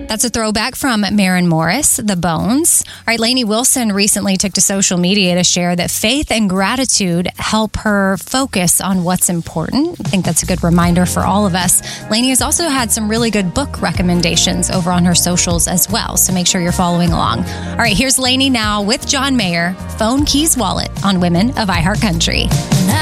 That's a throwback from Maren Morris, The Bones. All right, Lainey Wilson recently took to social media to share that faith and gratitude help her focus on what's important. I think that's a good reminder for all of us. Lainey has also had some really good book recommendations over on her socials as well, so make sure you're following along. All right, here's Lainey now with John Mayer, Phone Keys Wallet on Women of iHeartCountry.